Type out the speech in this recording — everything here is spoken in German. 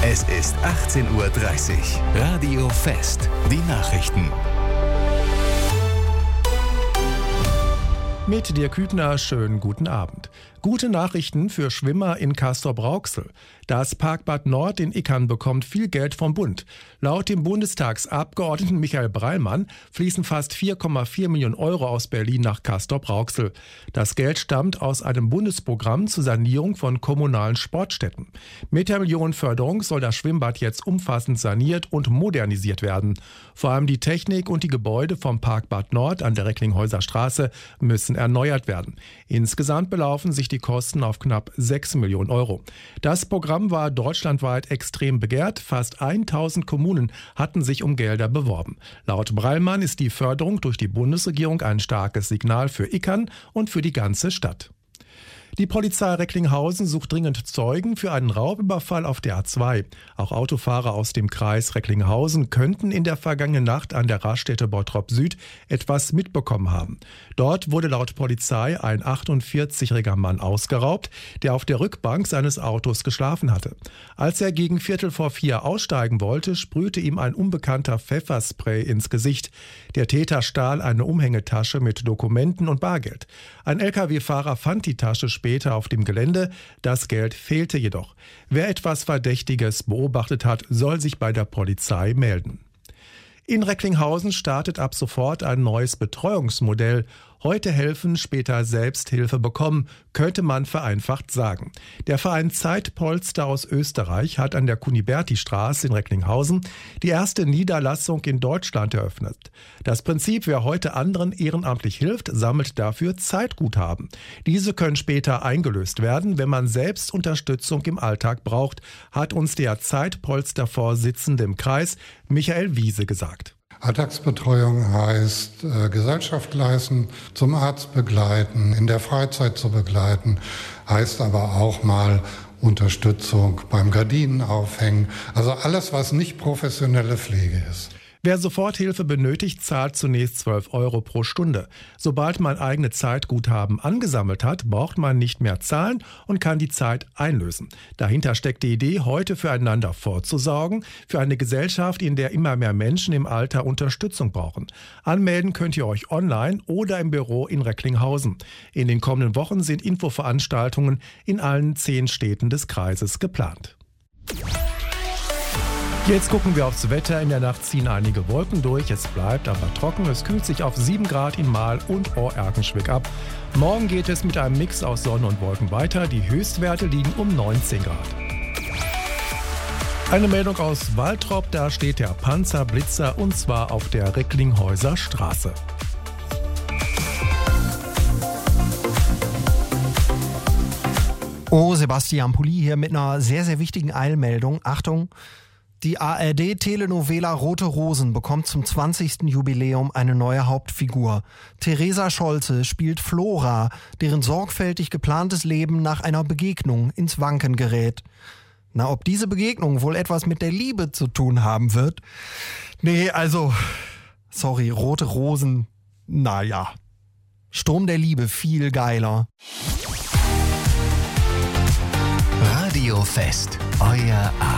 Es ist 18:30 Uhr. Radio Fest. Die Nachrichten. Mit Dirk Hübner, schönen guten Abend. Gute Nachrichten für Schwimmer in Castrop-Rauxel. Das Parkbad Nord in Ickern bekommt viel Geld vom Bund. Laut dem Bundestagsabgeordneten Michael Breilmann fließen fast 4,4 Millionen Euro aus Berlin nach Castrop-Rauxel. Das Geld stammt aus einem Bundesprogramm zur Sanierung von kommunalen Sportstätten. Mit der Millionenförderung soll das Schwimmbad jetzt umfassend saniert und modernisiert werden. Vor allem die Technik und die Gebäude vom Parkbad Nord an der Recklinghäuser Straße müssen erneuert werden. Insgesamt belaufen sich die Kosten auf knapp 6 Millionen Euro. Das Programm war deutschlandweit extrem begehrt. Fast 1000 Kommunen hatten sich um Gelder beworben. Laut Breilmann ist die Förderung durch die Bundesregierung ein starkes Signal für Ickern und für die ganze Stadt. Die Polizei Recklinghausen sucht dringend Zeugen für einen Raubüberfall auf der A2. Auch Autofahrer aus dem Kreis Recklinghausen könnten in der vergangenen Nacht an der Raststätte Bottrop Süd etwas mitbekommen haben. Dort wurde laut Polizei ein 48-jähriger Mann ausgeraubt, der auf der Rückbank seines Autos geschlafen hatte. Als er gegen 3:45 aussteigen wollte, sprühte ihm ein unbekannter Pfefferspray ins Gesicht. Der Täter stahl eine Umhängetasche mit Dokumenten und Bargeld. Ein Lkw-Fahrer fand die Tasche später auf dem Gelände. Das Geld fehlte jedoch. Wer etwas Verdächtiges beobachtet hat, soll sich bei der Polizei melden. In Recklinghausen startet ab sofort ein neues Betreuungsmodell. Heute helfen, später Selbsthilfe bekommen, könnte man vereinfacht sagen. Der Verein Zeitpolster aus Österreich hat an der Kuniberti-Straße in Recklinghausen die erste Niederlassung in Deutschland eröffnet. Das Prinzip, wer heute anderen ehrenamtlich hilft, sammelt dafür Zeitguthaben. Diese können später eingelöst werden, wenn man selbst Unterstützung im Alltag braucht, hat uns der Zeitpolster-Vorsitzende im Kreis, Michael Wiese, gesagt. Alltagsbetreuung heißt Gesellschaft leisten, zum Arzt begleiten, in der Freizeit zu begleiten, heißt aber auch mal Unterstützung beim Gardinen aufhängen. Also alles, was nicht professionelle Pflege ist. Wer Soforthilfe benötigt, zahlt zunächst 12 Euro pro Stunde. Sobald man eigene Zeitguthaben angesammelt hat, braucht man nicht mehr zahlen und kann die Zeit einlösen. Dahinter steckt die Idee, heute füreinander vorzusorgen, für eine Gesellschaft, in der immer mehr Menschen im Alter Unterstützung brauchen. Anmelden könnt ihr euch online oder im Büro in Recklinghausen. In den kommenden Wochen sind Infoveranstaltungen in allen 10 Städten des Kreises geplant. Jetzt gucken wir aufs Wetter. In der Nacht ziehen einige Wolken durch. Es bleibt aber trocken. Es kühlt sich auf 7 Grad in Mahl und Ohr-Erkenschwick ab. Morgen geht es mit einem Mix aus Sonne und Wolken weiter. Die Höchstwerte liegen um 19 Grad. Eine Meldung aus Waltrop. Da steht der Panzerblitzer und zwar auf der Recklinghäuser Straße. Oh, Sebastian Pulli hier mit einer sehr, sehr wichtigen Eilmeldung. Achtung! Die ARD-Telenovela Rote Rosen bekommt zum 20. Jubiläum eine neue Hauptfigur. Theresa Scholze spielt Flora, deren sorgfältig geplantes Leben nach einer Begegnung ins Wanken gerät. Na, ob diese Begegnung wohl etwas mit der Liebe zu tun haben wird? Nee, also, sorry, Rote Rosen, naja. Sturm der Liebe, viel geiler. Radio Fest, euer Abend.